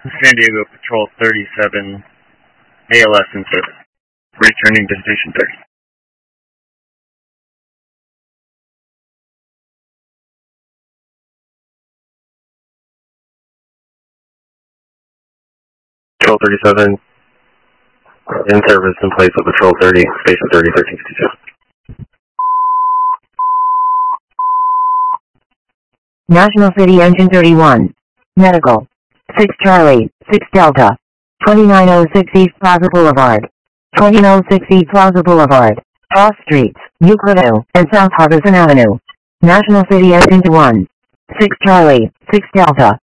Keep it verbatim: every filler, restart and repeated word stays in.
San Diego Patrol thirty-seven, A L S in service. Returning to Station thirty. Patrol thirty-seven, in service in place of Patrol thirty, Station thirty, thirteen fifty-two. National City Engine thirty-one. Medical. six Charlie, six Delta. twenty-nine oh six East Plaza Boulevard. twenty-nine oh six East Plaza Boulevard. Cross Streets, Euclid Avenue, and South Harbison Avenue. National City Engine one. six Charlie, six Delta.